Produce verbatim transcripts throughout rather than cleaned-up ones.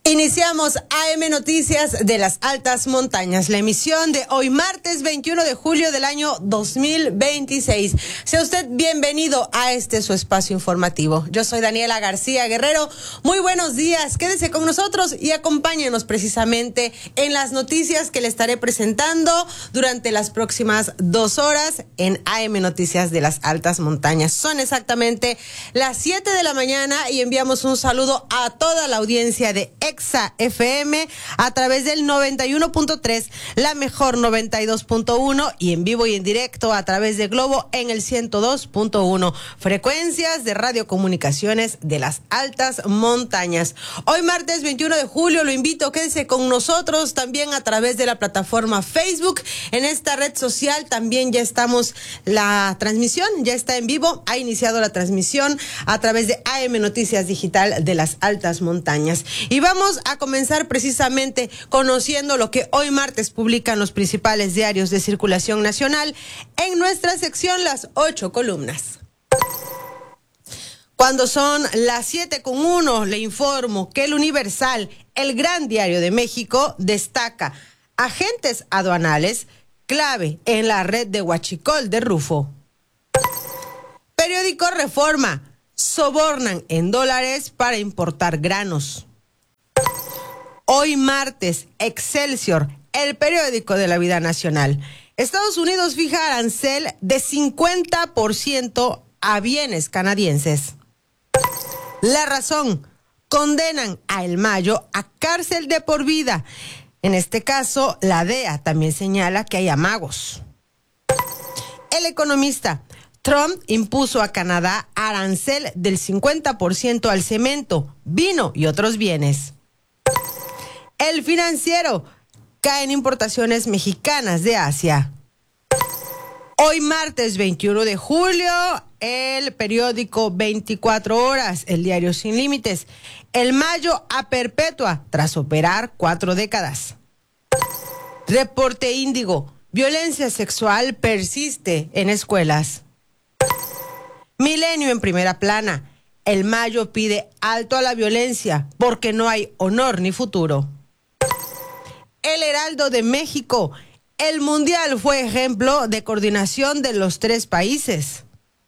Iniciamos A M Noticias de las Altas Montañas, la emisión de hoy martes veintiuno de julio del año dos mil veintiséis. Sea usted bienvenido a este su espacio informativo. Yo soy Daniela García Guerrero. Muy buenos días, quédese con nosotros y acompáñenos precisamente en las noticias que le estaré presentando durante las próximas dos horas en A M Noticias de las Altas Montañas. Son exactamente las siete de la mañana y enviamos un saludo a toda la audiencia de Exa F M a través del noventa y uno punto tres, la mejor noventa y dos punto uno y en vivo y en directo a través de Globo en el ciento dos punto uno, frecuencias de radiocomunicaciones de las Altas Montañas. Hoy martes veintiuno de julio lo invito, quédese con nosotros también a través de la plataforma Facebook. En esta red social también ya estamos, la transmisión ya está en vivo, ha iniciado la transmisión a través de A M Noticias Digital de las Altas Montañas. Y vamos a comenzar precisamente conociendo lo que hoy martes publican los principales diarios de circulación nacional en nuestra sección Las Ocho Columnas. Cuando son las siete con uno, le informo que el Universal, el gran diario de México, destaca agentes aduanales clave en la red de huachicol de Rufo. Periódico Reforma, sobornan en dólares para importar granos. Hoy martes, Excelsior, el periódico de la vida nacional. Estados Unidos fija arancel de cincuenta por ciento a bienes canadienses. La Razón, condenan a El Mayo a cárcel de por vida. En este caso, la D E A también señala que hay amagos. El Economista, Trump impuso a Canadá arancel del cincuenta por ciento al cemento, vino y otros bienes. El Financiero, caen importaciones mexicanas de Asia. Hoy martes veintiuno de julio, el periódico veinticuatro horas, el diario Sin Límites, El Mayo a perpetua tras operar cuatro décadas. Reporte Índigo, violencia sexual persiste en escuelas. Milenio en primera plana, El Mayo pide alto a la violencia porque no hay honor ni futuro. El Heraldo de México, el Mundial fue ejemplo de coordinación de los tres países.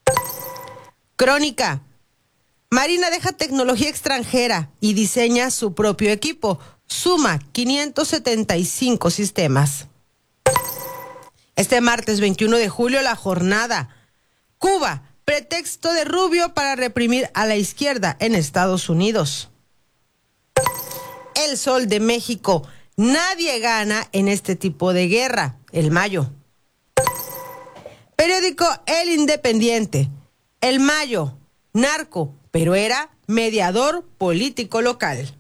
Crónica, Marina deja tecnología extranjera y diseña su propio equipo, suma quinientos setenta y cinco sistemas. Este martes veintiuno de julio, La Jornada, Cuba, pretexto de Rubio para reprimir a la izquierda en Estados Unidos. El Sol de México, nadie gana en este tipo de guerra, El Mayo. Periódico El Independiente, El Mayo, narco, pero era mediador político local.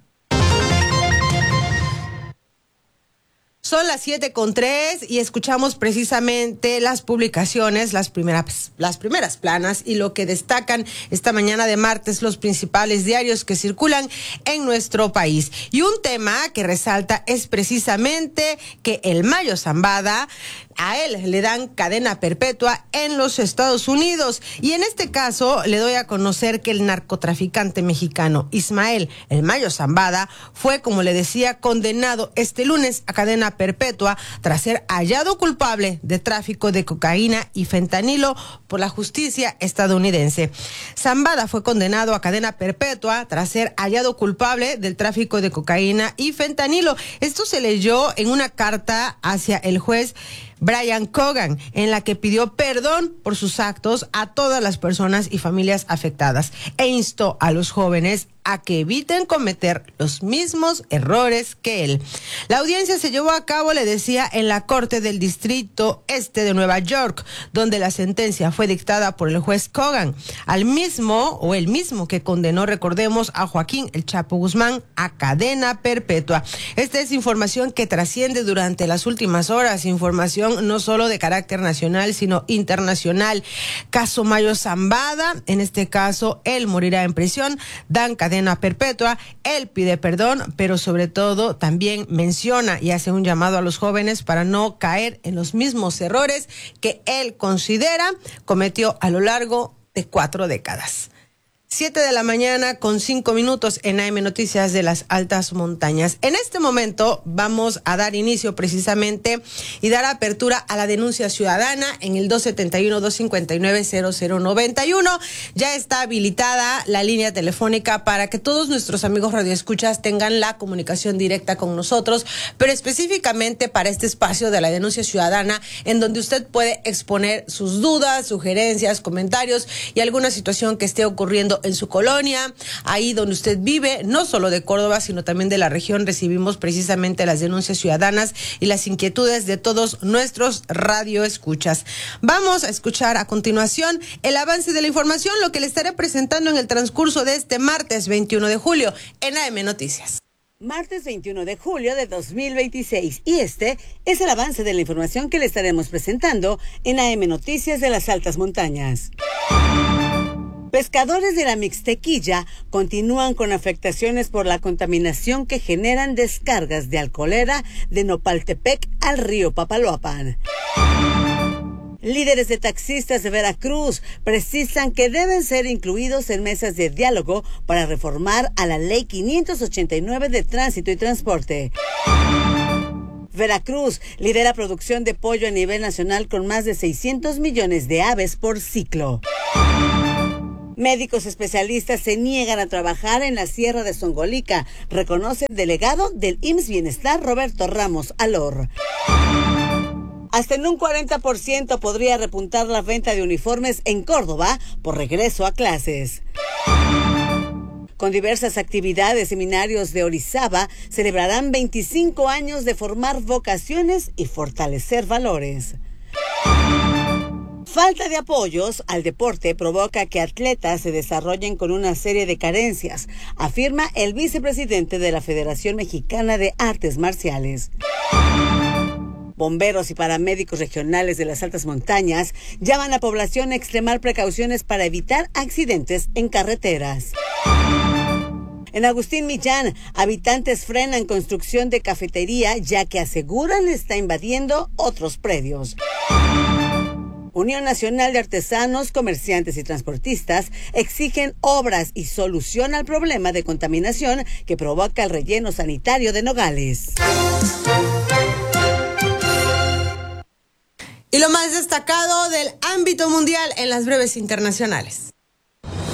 Son las siete con tres y escuchamos precisamente las publicaciones, las primeras, las primeras planas y lo que destacan esta mañana de martes los principales diarios que circulan en nuestro país. Y un tema que resalta es precisamente que El Mayo Zambada, a él le dan cadena perpetua en los Estados Unidos. Y en este caso le doy a conocer que el narcotraficante mexicano Ismael El Mayo Zambada fue, como le decía, condenado este lunes a cadena perpetua tras ser hallado culpable de tráfico de cocaína y fentanilo por la justicia estadounidense. Zambada fue condenado a cadena perpetua tras ser hallado culpable del tráfico de cocaína y fentanilo. Esto se leyó en una carta hacia el juez Brian Cogan, en la que pidió perdón por sus actos a todas las personas y familias afectadas e instó a los jóvenes a que eviten cometer los mismos errores que él. La audiencia se llevó a cabo, le decía, en la Corte del Distrito Este de Nueva York, donde la sentencia fue dictada por el juez Cogan, al mismo o el mismo que condenó, recordemos, a Joaquín El Chapo Guzmán a cadena perpetua. Esta es información que trasciende durante las últimas horas, información no solo de carácter nacional, sino internacional. Caso Mayo Zambada, en este caso, él morirá en prisión, dan cadena perpetua, él pide perdón, pero sobre todo también menciona y hace un llamado a los jóvenes para no caer en los mismos errores que él considera cometió a lo largo de cuatro décadas. siete de la mañana con cinco minutos en A M Noticias de las Altas Montañas. En este momento vamos a dar inicio precisamente y dar apertura a la denuncia ciudadana en el dos siete uno, dos cinco nueve, cero cero nueve uno. Ya está habilitada la línea telefónica para que todos nuestros amigos radioescuchas tengan la comunicación directa con nosotros, pero específicamente para este espacio de la denuncia ciudadana, en donde usted puede exponer sus dudas, sugerencias, comentarios y alguna situación que esté ocurriendo en su colonia, ahí donde usted vive, no solo de Córdoba, sino también de la región. Recibimos precisamente las denuncias ciudadanas y las inquietudes de todos nuestros radioescuchas. Vamos a escuchar a continuación el avance de la información, lo que le estaré presentando en el transcurso de este martes veintiuno de julio en A M Noticias. Martes veintiuno de julio de dos mil veintiséis, y este es el avance de la información que le estaremos presentando en A M Noticias de las Altas Montañas. Pescadores de la Mixtequilla continúan con afectaciones por la contaminación que generan descargas de alcoholera de Nopaltepec al río Papaloapan. Líderes de taxistas de Veracruz precisan que deben ser incluidos en mesas de diálogo para reformar a la Ley quinientos ochenta y nueve de Tránsito y Transporte. Veracruz lidera producción de pollo a nivel nacional con más de seiscientos millones de aves por ciclo. Médicos especialistas se niegan a trabajar en la Sierra de Zongolica, reconoce el delegado del I M S S Bienestar, Roberto Ramos Alor. Hasta en un cuarenta por ciento podría repuntar la venta de uniformes en Córdoba por regreso a clases. Con diversas actividades, seminarios de Orizaba celebrarán veinticinco años de formar vocaciones y fortalecer valores. Falta de apoyos al deporte provoca que atletas se desarrollen con una serie de carencias, afirma el vicepresidente de la Federación Mexicana de Artes Marciales. Bomberos y paramédicos regionales de las altas montañas llaman a población a extremar precauciones para evitar accidentes en carreteras. En Agustín Millán, habitantes frenan construcción de cafetería ya que aseguran está invadiendo otros predios. Unión Nacional de Artesanos, Comerciantes y Transportistas exigen obras y solución al problema de contaminación que provoca el relleno sanitario de Nogales. Y lo más destacado del ámbito mundial en las breves internacionales.